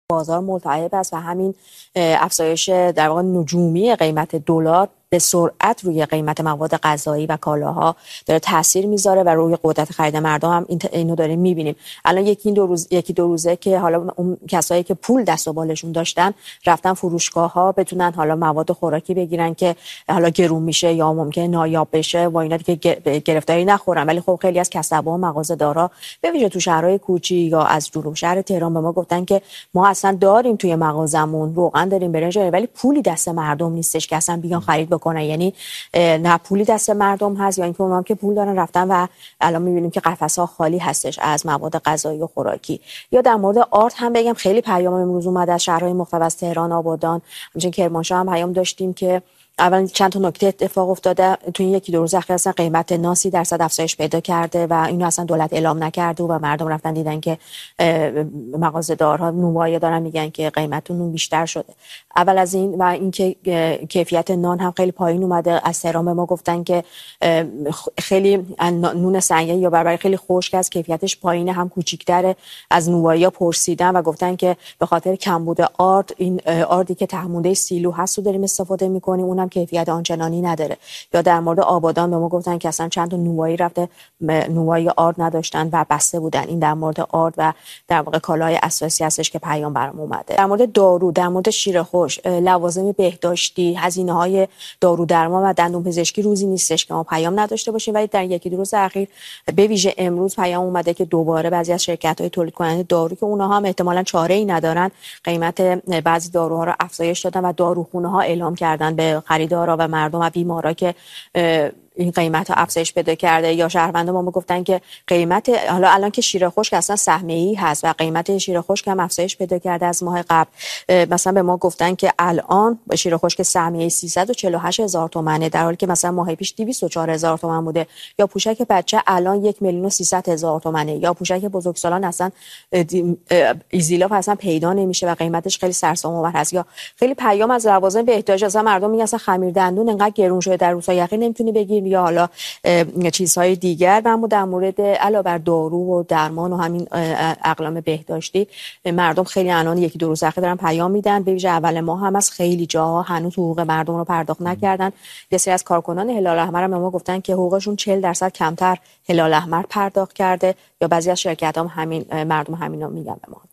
بازار ملتهب است و همین افزایش در واقع نجومی قیمت دلار به سرعت روی قیمت مواد غذایی و کالاها داره تاثیر میذاره و روی قدرت خرید مردم هم اینو داریم میبینیم. الان یکی دو روزه که حالا اون کسایی که پول دست و بالشون داشتن رفتن فروشگاه ها بتونن حالا مواد خوراکی بگیرن که حالا گرون میشه یا ممکنه نایاب بشه و اینا دیگه گرفتاری نخورن. ولی خب خیلی از کسب‌ها و مغازه‌دارا به ویژه تو شهرهای کوچیک یا از جنوب شهر تهران به ما گفتن که ما اصلا داریم توی مغازمون روغن داریم برنج داریم ولی پولی دست مردم نیستش که اصلا بیان خرید بکنن. یعنی نه پولی دست مردم هست یا اینکه اونام که پول دارن رفتن و الان می‌بینیم که قفس‌ها خالی هستش از مواد غذایی و خوراکی. یا در مورد آرد هم بگم خیلی پیام امروز اومده از شهرهای مختلف از تهران، آبادان، همچنین کرمانشاه هم پیام داشتیم که اول چند تا نکته اتفاق افتاده تو این یکی دو روز اخیر. اصلا قیمت نان 30% افزایش پیدا کرده و اینو اصلا دولت اعلام نکرده و مردم رفتن دیدن که مغازه‌دارها نونوایی دارن میگن که قیمت نون بیشتر شده. اول از این و اینکه کیفیت نان هم خیلی پایین اومده. از تهران به ما گفتن که خیلی نون سنگی یا بربری خیلی خشک است، کیفیتش پایینه، هم کوچیک‌تره. از نونوایی‌ها پرسیدن و گفتن که به خاطر کمبود آرد این آردی که تهمونده سیلو هست رو داریم استفاده می‌کنیم، اونم کیفیت آنچنانی نداره. یا در مورد آبادان به ما گفتن که اصلا چند تا نونوایی رفته نونوایی آرد نداشتن و بسته بودن. این در مورد آرد و در واقع کالای اساسی هستش که پیام برام اومده. در مورد دارو، در مورد شیر خوش، لوازم بهداشتی، هزینه‌های دارو درمان و دندون پزشکی روزی نیستش که ما پیام نداشته باشیم. ولی در یکی دو روز اخیر به ویژه امروز پیام اومده که دوباره بعضی از شرکت‌های تولید کننده دارو که اونها هم احتمالاً چاره‌ای ندارن قیمت بعضی داروها رو افزایش دادن و داروخونه‌ها اعلام کردن به خریدارا و مردم و بیمارا که این قیمت ها افزایش پیدا کرده. یا شهروندان ما گفتن که قیمت حالا الان که شیر خشک اصلا سهمیه‌ای هست و قیمت شیر خشک هم افزایش پیدا کرده از ماه قبل. مثلا به ما گفتن که الان شیر خشک سهمیه‌ای 348,000 تومانه در حالی که مثلا ماه پیش 204,000 تومان بوده. یا پوشک بچه الان 1,300,000 تومانه. یا پوشک بزرگسالان اصلا ایزیلاف اصلا پیدا نمیشه و قیمتش خیلی سرسام‌آور هست. یا خیلی پیام از لوازم بهداشت اصلا مردم میگن اصلا خمیر دندون انقدر گرون شده در روزهای اخیر نمیتونی بگیری یا حالا چیزهای دیگر. و اما در مورد علاوه بر دارو و درمان و همین اقلام بهداشتی مردم خیلی الان یکی دو روز اخیر دارن پیام میدن. به ویژه اول ماه هم از خیلی جاها هنوز حقوق مردم رو پرداخت نکردن. یه سری از کارکنان هلال احمر هم به ما گفتن که حقوقشون 40% کمتر هلال احمر پرداخت کرده. یا بعضی از شرکت‌ها هم همین مردم همینا میگن به ما.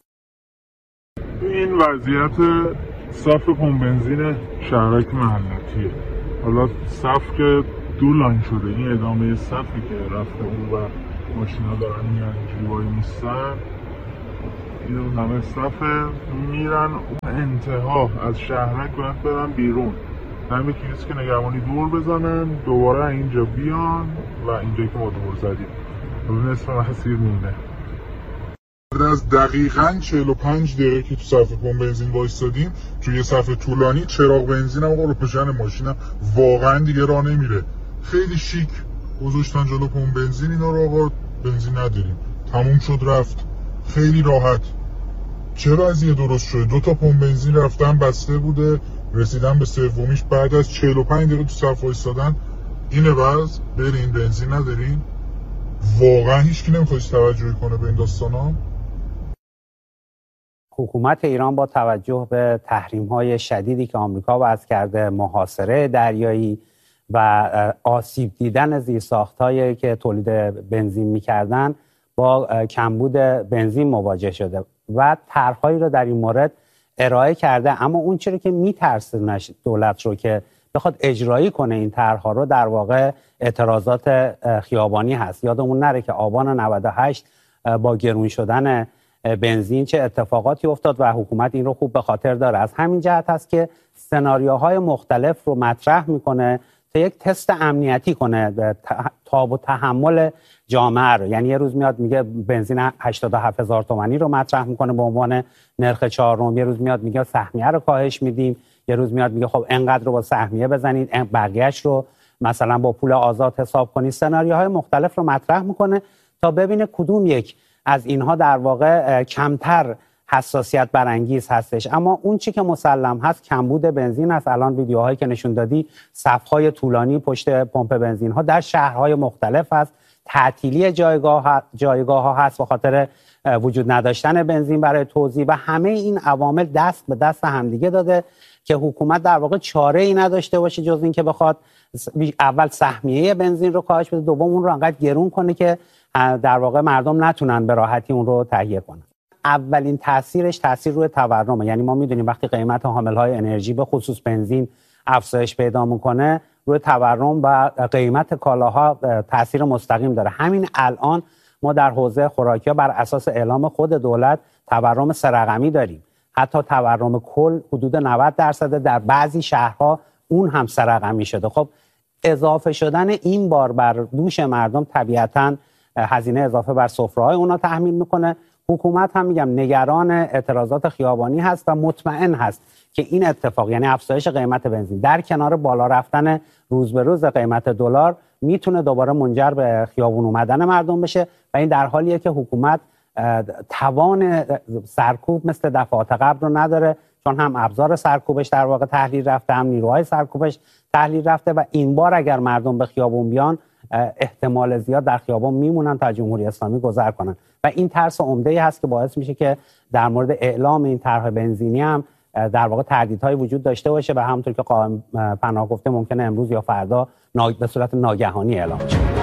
این وضعیت صف پمپ بنزین شهرک محلتیه. حالا صف که دو لاین شده، این ادامه صفی که رفته اون و ماشینا دارن میان اینجوری وای میستن، این اون همه صفه میرن اون انتها از شهرک باید برن بیرون. همه کلیس که نگهبانی دور بزنن دوباره اینجا بیان و اینجایی که ما دور زدیم نصف مسیر مونده. از دقیقاً 45 دقیقه که تو صف پمپ بنزین وایسادیم توی صف طولانی، چراغ بنزینم آقا روشن، ماشینم واقعا دیگه راه نمیره. خیلی شیک گذاشتن جلو پمپ بنزین اینا رو، آقا بنزین نداریم، تموم شد رفت. خیلی راحت. چه وضعیه درست شده؟ 2 تا پمپ بنزین رفتن بسته بوده، رسیدن به سومیش بعد از 45 دقیقه تو صف وایسادن. اینه وضع، برین بنزین ندارین. واقعا هیچکی نمیخواد توجه کنه به این داستانا. حکومت ایران با توجه به تحریم‌های شدیدی که آمریکا وضع کرده، محاصره دریایی و آسیب دیدن زیرساخت‌هایی که تولید بنزین می‌کردن، با کمبود بنزین مواجه شده و طرح‌هایی رو در این مورد ارائه کرده. اما اون چیزی که می‌ترسونه دولت رو که بخواد اجرایی کنه این طرح‌ها رو، در واقع اعتراضات خیابانی هست. یادمون نره که آبان 98 با گرون شدن بنزین چه اتفاقاتی افتاد و حکومت این رو خوب به خاطر داره. از همین جهت هست که سناریوهای مختلف رو مطرح میکنه تا یک تست امنیتی کنه تاب و تحمل جامعه رو. یعنی یه روز میاد میگه بنزین 87,000 تومانی رو مطرح میکنه به عنوان نرخ چهارم، یه روز میاد میگه سهمیه رو کاهش میدیم، یه روز میاد میگه خب انقدر رو با سهمیه بزنید، بقیه‌اش رو مثلا با پول آزاد حساب کنید. سناریوهای مختلف رو مطرح میکنه تا ببینه کدوم یک از اینها در واقع کمتر حساسیت برانگیز هستش. اما اون چی که مسلم هست کمبود بنزین است. الان ویدیوهایی که نشون دادی، صف‌های طولانی پشت پمپ بنزین ها در شهرهای مختلف هست. تعطیلی جایگاه ها هست به خاطر وجود نداشتن بنزین برای توزیع و همه این عوامل دست به دست همدیگه داده که حکومت در واقع چاره ای نداشته باشه جز این که بخواد اول سهمیه بنزین رو کاهش بده، دوم اون رو انقدر گرون کنه که در واقع مردم نتونن به راحتی اون رو تهیه کنن. اولین تاثیرش تاثیر روی تورمه. یعنی ما میدونیم وقتی قیمت حاملهای انرژی به خصوص بنزین افزایش پیدا میکنه، روی تورم و قیمت کالاها تاثیر مستقیم داره. همین الان ما در حوزه خوراکی‌ها بر اساس اعلام خود دولت تورم 3 رقمی داریم. حتی تورم کل حدود 90% در بعضی شهرها اون هم 3 رقمی شده. خب اضافه شدن این بار بر دوش مردم طبیعتاً هزینه اضافه بر سفره‌های اونا تحمیل میکنه. حکومت هم میگم نگران اعتراضات خیابانی هست و مطمئن هست که این اتفاق، یعنی افزایش قیمت بنزین در کنار بالا رفتن روز به روز قیمت دلار، میتونه دوباره منجر به خیابون اومدن مردم بشه و این در حالیه که حکومت توان سرکوب مثل دفعات قبل رو نداره، چون هم ابزار سرکوبش در واقع تحلیل رفته، هم نیروهای سرکوبش تحلیل رفته و این بار اگر مردم به خیابون بیان احتمال زیاد در خیابان میمونن تا جمهوری اسلامی گذر کنن و این ترس عمده‌ای هست که باعث میشه که در مورد اعلام این طرح بنزینی هم در واقع تردیدهای وجود داشته باشه و همونطور که قائم پناه گفته ممکنه امروز یا فردا به صورت ناگهانی اعلام شه.